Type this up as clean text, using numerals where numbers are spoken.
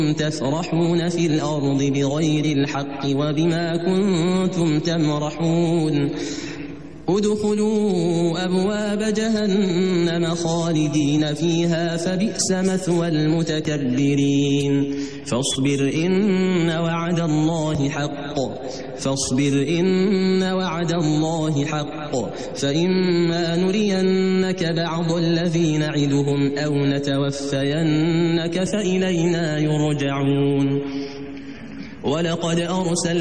تفرحون في الأرض بغير الحق وبما كنتم تمرحون ادخلوا أبواب جهنم خالدين فيها فبئس مثوى المتكبرين فاصبر إن وعد الله حق فإما نرينك بعض الذي نعدهم أو نتوفينك فإلينا يرجعون ولقد أرسلنا